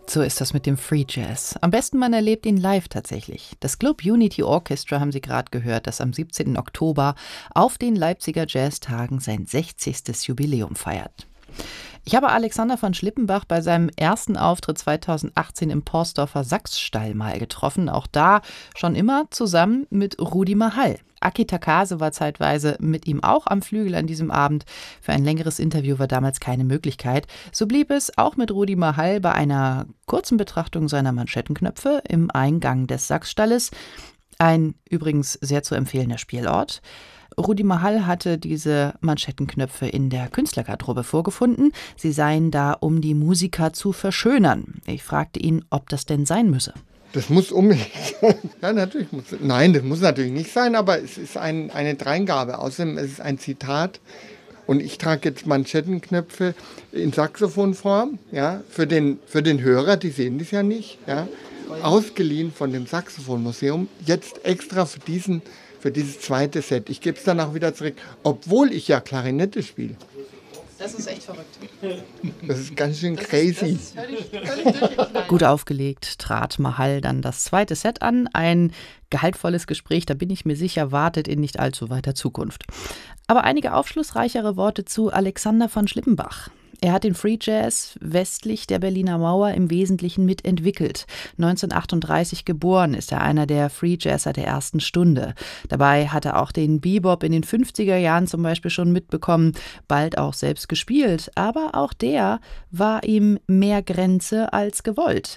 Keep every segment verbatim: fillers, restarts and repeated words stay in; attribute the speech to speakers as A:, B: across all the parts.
A: So ist das mit dem Free Jazz. Am besten man erlebt ihn live tatsächlich. Das Globe Unity Orchestra haben Sie gerade gehört, das am siebzehnten Oktober auf den Leipziger Jazztagen sein sechzigstes Jubiläum feiert. Ich habe Alexander von Schlippenbach bei seinem ersten Auftritt zweitausendachtzehn im Porsdorfer Sachsstall mal getroffen. Auch da schon immer zusammen mit Rudi Mahal. Aki Takase war zeitweise mit ihm auch am Flügel an diesem Abend. Für ein längeres Interview war damals keine Möglichkeit. So blieb es auch mit Rudi Mahal bei einer kurzen Betrachtung seiner Manschettenknöpfe im Eingang des Sachsstalles. Ein übrigens sehr zu empfehlender Spielort. Rudi Mahal hatte diese Manschettenknöpfe in der Künstlergarderobe vorgefunden. Sie seien da, um die Musiker zu verschönern. Ich fragte ihn, ob das denn sein müsse.
B: Das muss unbedingt sein. Ja, natürlich muss. Nein, das muss natürlich nicht sein, aber es ist ein, eine Dreingabe. Außerdem ist es ein Zitat. Und ich trage jetzt Manschettenknöpfe in Saxophonform, ja, für den, für den Hörer, die sehen das ja nicht, ja, ausgeliehen von dem Saxophonmuseum, jetzt extra für diesen, für dieses zweite Set. Ich gebe es dann auch wieder zurück, obwohl ich ja Klarinette spiele.
A: Das ist echt verrückt.
B: Das ist ganz schön crazy.
A: Das ist, das ist völlig, völlig Gut aufgelegt trat Mahal dann das zweite Set an. Ein gehaltvolles Gespräch, da bin ich mir sicher, wartet in nicht allzu weiter Zukunft. Aber einige aufschlussreichere Worte zu Alexander von Schlippenbach. Er hat den Free Jazz westlich der Berliner Mauer im Wesentlichen mitentwickelt. neunzehnhundertachtunddreißig geboren, ist er einer der Free Jazzer der ersten Stunde. Dabei hat er auch den Bebop in den fünfziger Jahren zum Beispiel schon mitbekommen, bald auch selbst gespielt. Aber auch der war ihm mehr Grenze als gewollt.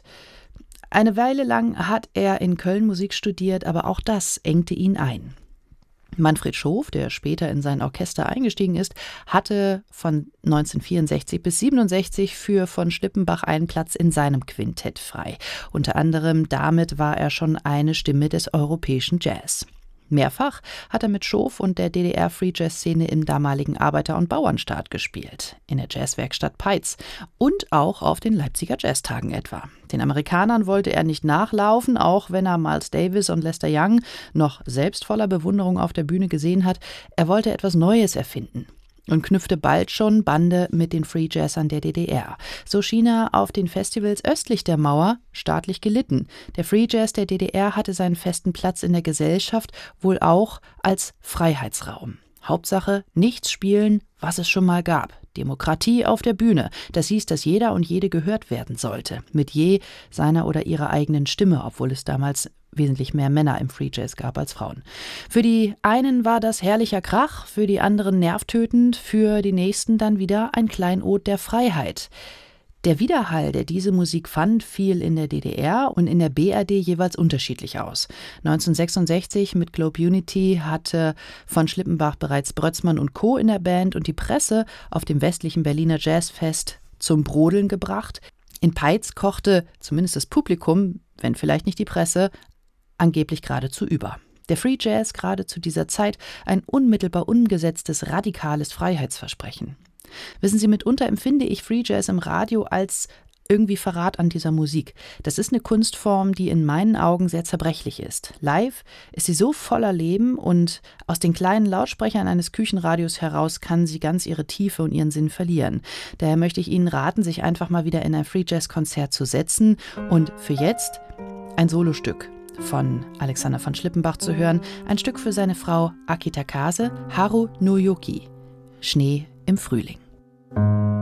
A: Eine Weile lang hat er in Köln Musik studiert, aber auch das engte ihn ein. Manfred Schof, der später in sein Orchester eingestiegen ist, hatte von neunzehnhundertvierundsechzig bis siebenundsechzig für von Schlippenbach einen Platz in seinem Quintett frei. Unter anderem damit war er schon eine Stimme des europäischen Jazz. Mehrfach hat er mit Schof und der D D R-Free-Jazz-Szene im damaligen Arbeiter- und Bauernstaat gespielt, in der Jazzwerkstatt Peitz und auch auf den Leipziger Jazztagen etwa. Den Amerikanern wollte er nicht nachlaufen, auch wenn er Miles Davis und Lester Young noch selbst voller Bewunderung auf der Bühne gesehen hat. Er wollte etwas Neues erfinden und knüpfte bald schon Bande mit den Free Jazzern der D D R. So schien er auf den Festivals östlich der Mauer staatlich gelitten. Der Free Jazz der D D R hatte seinen festen Platz in der Gesellschaft, wohl auch als Freiheitsraum. Hauptsache, nichts spielen, was es schon mal gab. Demokratie auf der Bühne. Das hieß, dass jeder und jede gehört werden sollte. Mit je seiner oder ihrer eigenen Stimme, obwohl es damals wesentlich mehr Männer im Free Jazz gab als Frauen. Für die einen war das herrlicher Krach, für die anderen nervtötend, für die nächsten dann wieder ein Kleinod der Freiheit. Der Widerhall, der diese Musik fand, fiel in der D D R und in der B R D jeweils unterschiedlich aus. neunzehnhundertsechsundsechzig mit Globe Unity hatte von Schlippenbach bereits Brötzmann und Co. in der Band und die Presse auf dem westlichen Berliner Jazzfest zum Brodeln gebracht. In Peitz kochte zumindest das Publikum, wenn vielleicht nicht die Presse, angeblich geradezu über. Der Free Jazz gerade zu dieser Zeit ein unmittelbar umgesetztes, radikales Freiheitsversprechen. Wissen Sie, mitunter empfinde ich Free Jazz im Radio als irgendwie Verrat an dieser Musik. Das ist eine Kunstform, die in meinen Augen sehr zerbrechlich ist. Live ist sie so voller Leben und aus den kleinen Lautsprechern eines Küchenradios heraus kann sie ganz ihre Tiefe und ihren Sinn verlieren. Daher möchte ich Ihnen raten, sich einfach mal wieder in ein Free Jazz Konzert zu setzen und für jetzt ein Solostück von Alexander von Schlippenbach zu hören. Ein Stück für seine Frau Aki Takase, Haru no Yuki, Schnee im Frühling.